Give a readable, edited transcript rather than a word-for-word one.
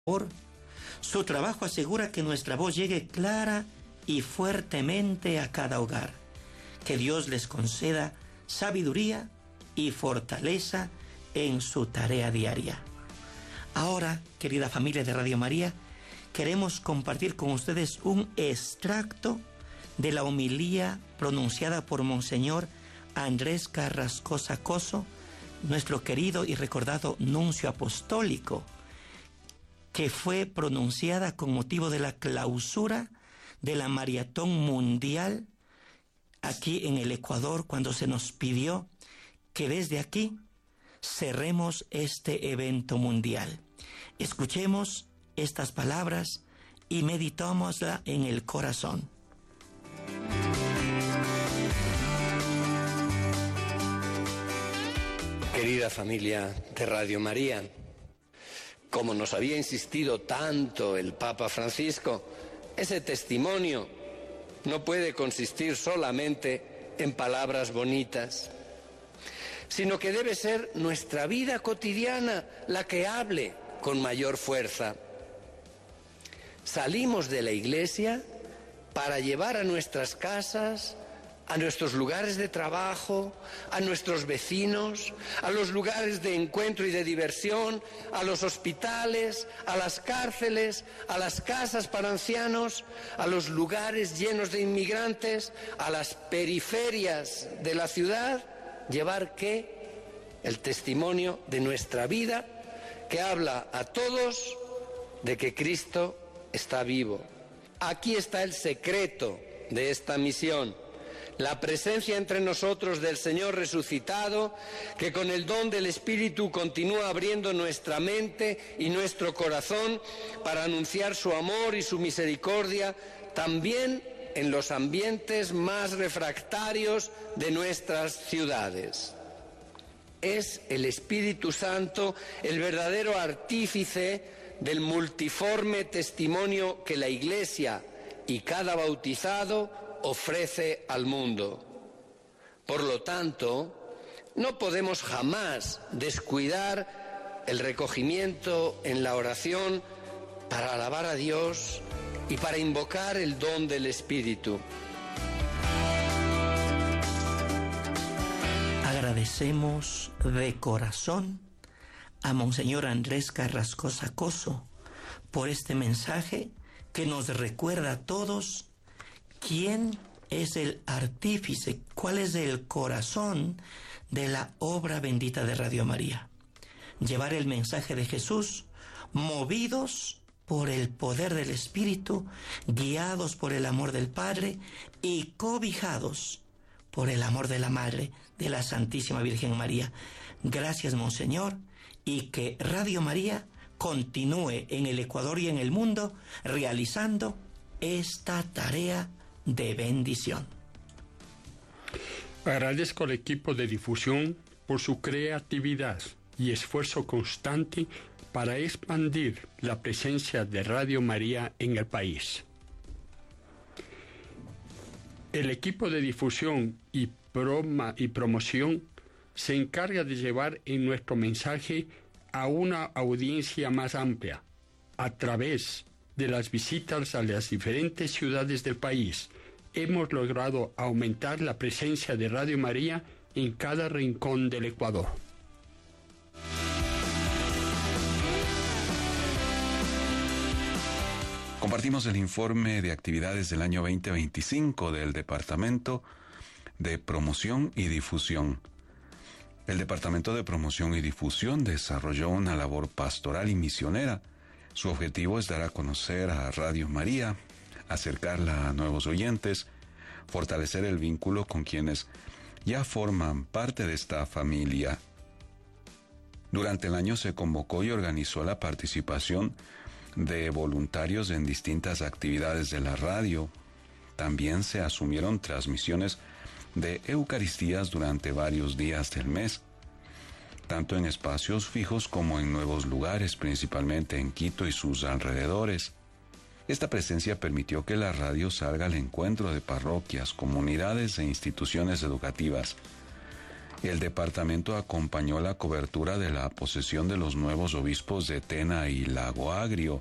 Su trabajo asegura que nuestra voz llegue clara y fuertemente a cada hogar. Que Dios les conceda sabiduría y fortaleza en su tarea diaria. Ahora, querida familia de Radio María, queremos compartir con ustedes un extracto de la homilía pronunciada por Monseñor Andrés Carrascosa Coso, nuestro querido y recordado nuncio apostólico, que fue pronunciada con motivo de la clausura de la Maratón Mundial aquí en el Ecuador, cuando se nos pidió que desde aquí cerremos este evento mundial. Escuchemos estas palabras y meditémosla en el corazón. Querida familia de Radio María, como nos había insistido tanto el Papa Francisco, ese testimonio no puede consistir solamente en palabras bonitas, sino que debe ser nuestra vida cotidiana la que hable con mayor fuerza. Salimos de la iglesia para llevar a nuestras casas, a nuestros lugares de trabajo, a nuestros vecinos, a los lugares de encuentro y de diversión, a los hospitales, a las cárceles, a las casas para ancianos, a los lugares llenos de inmigrantes, a las periferias de la ciudad. ¿Llevar qué? El testimonio de nuestra vida que habla a todos de que Cristo está vivo. Aquí está el secreto de esta misión. La presencia entre nosotros del Señor resucitado, que con el don del Espíritu continúa abriendo nuestra mente y nuestro corazón para anunciar su amor y su misericordia también en los ambientes más refractarios de nuestras ciudades. Es el Espíritu Santo el verdadero artífice del multiforme testimonio que la Iglesia y cada bautizado ofrece al mundo. Por lo tanto, no podemos jamás descuidar el recogimiento en la oración para alabar a Dios y para invocar el don del Espíritu. Agradecemos de corazón a Monseñor Andrés Carrascosa Coso por este mensaje que nos recuerda a todos quién es el artífice, cuál es el corazón de la obra bendita de Radio María. Llevar el mensaje de Jesús, movidos por el poder del Espíritu, guiados por el amor del Padre y cobijados por el amor de la Madre, de la Santísima Virgen María. Gracias, Monseñor, y que Radio María continúe en el Ecuador y en el mundo realizando esta tarea de bendición. Agradezco al equipo de difusión por su creatividad y esfuerzo constante para expandir la presencia de Radio María en el país. El equipo de difusión y promoción se encarga de llevar en nuestro mensaje a una audiencia más amplia a través de las visitas a las diferentes ciudades del país. Hemos logrado aumentar la presencia de Radio María en cada rincón del Ecuador. Compartimos el informe de actividades del año 2025 del Departamento de Promoción y Difusión. El Departamento de Promoción y Difusión desarrolló una labor pastoral y misionera. Su objetivo es dar a conocer a Radio María, acercarla a nuevos oyentes, fortalecer el vínculo con quienes ya forman parte de esta familia. Durante el año se convocó y organizó la participación de voluntarios en distintas actividades de la radio. También se asumieron transmisiones de Eucaristías durante varios días del mes, tanto en espacios fijos como en nuevos lugares, principalmente en Quito y sus alrededores. Esta presencia permitió que la radio salga al encuentro de parroquias, comunidades e instituciones educativas. El departamento acompañó la cobertura de la posesión de los nuevos obispos de Tena y Lago Agrio